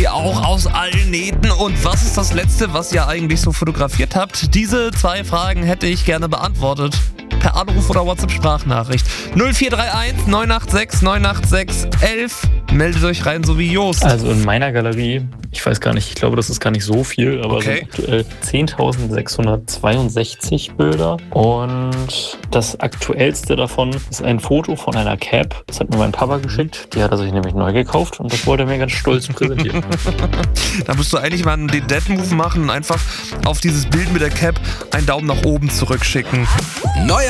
sie auch aus allen Nähten. Und was ist das Letzte, was ihr eigentlich so fotografiert habt? Diese 2 Fragen hätte ich gerne beantwortet. Per Anruf oder WhatsApp-Sprachnachricht. 0431 986 986 11. Meldet euch rein, so wie Jost. Also in meiner Galerie, ich weiß gar nicht, ich glaube, das ist gar nicht so viel, aber Okay. sind aktuell 10.662 Bilder. Und das aktuellste davon ist ein Foto von einer Cap. Das hat mir mein Papa geschickt. Die hat er sich nämlich neu gekauft und das wollte er mir ganz stolz präsentieren. Da musst du eigentlich mal den Dead-Move machen und einfach auf dieses Bild mit der Cap einen Daumen nach oben zurückschicken. Neuer